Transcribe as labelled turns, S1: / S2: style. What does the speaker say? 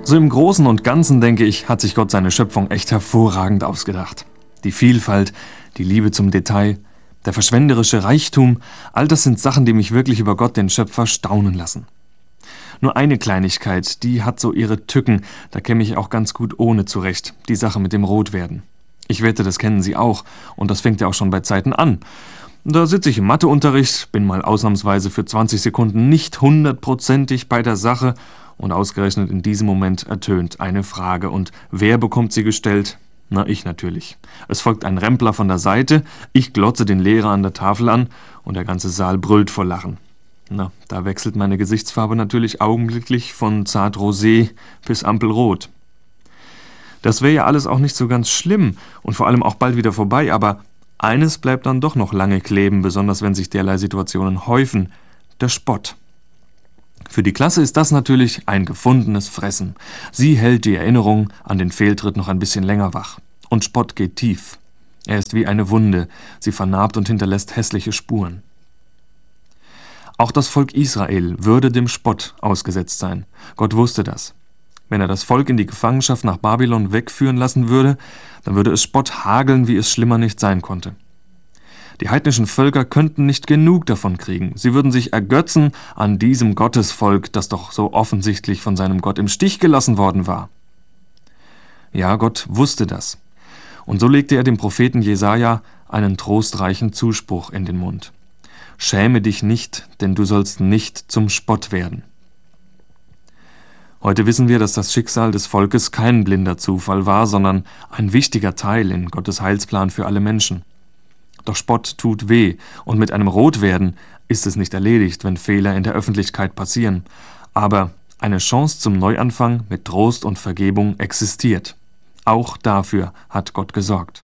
S1: So im Großen und Ganzen, denke ich, hat sich Gott seine Schöpfung echt hervorragend ausgedacht. Die Vielfalt, die Liebe zum Detail, der verschwenderische Reichtum, all das sind Sachen, die mich wirklich über Gott, den Schöpfer, staunen lassen. Nur eine Kleinigkeit, die hat so ihre Tücken, da käme ich auch ganz gut ohne zurecht, die Sache mit dem Rotwerden. Ich wette, das kennen Sie auch, und das fängt ja auch schon bei Zeiten an. Da sitze ich im Matheunterricht, bin mal ausnahmsweise für 20 Sekunden nicht 100%ig bei der Sache und ausgerechnet in diesem Moment ertönt eine Frage. Und wer bekommt sie gestellt? Na, ich natürlich. Es folgt ein Rempler von der Seite, ich glotze den Lehrer an der Tafel an und der ganze Saal brüllt vor Lachen. Na, da wechselt meine Gesichtsfarbe natürlich augenblicklich von zart rosé bis ampelrot. Das wäre ja alles auch nicht so ganz schlimm und vor allem auch bald wieder vorbei, aber eines bleibt dann doch noch lange kleben, besonders wenn sich derlei Situationen häufen: der Spott. Für die Klasse ist das natürlich ein gefundenes Fressen. Sie hält die Erinnerung an den Fehltritt noch ein bisschen länger wach. Und Spott geht tief. Er ist wie eine Wunde, sie vernarbt und hinterlässt hässliche Spuren. Auch das Volk Israel würde dem Spott ausgesetzt sein. Gott wusste das. Wenn er das Volk in die Gefangenschaft nach Babylon wegführen lassen würde, dann würde es Spott hageln, wie es schlimmer nicht sein konnte. Die heidnischen Völker könnten nicht genug davon kriegen. Sie würden sich ergötzen an diesem Gottesvolk, das doch so offensichtlich von seinem Gott im Stich gelassen worden war. Ja, Gott wusste das. Und so legte er dem Propheten Jesaja einen trostreichen Zuspruch in den Mund: Schäme dich nicht, denn du sollst nicht zum Spott werden. Heute wissen wir, dass das Schicksal des Volkes kein blinder Zufall war, sondern ein wichtiger Teil in Gottes Heilsplan für alle Menschen. Doch Spott tut weh, und mit einem Rotwerden ist es nicht erledigt, wenn Fehler in der Öffentlichkeit passieren. Aber eine Chance zum Neuanfang mit Trost und Vergebung existiert. Auch dafür hat Gott gesorgt.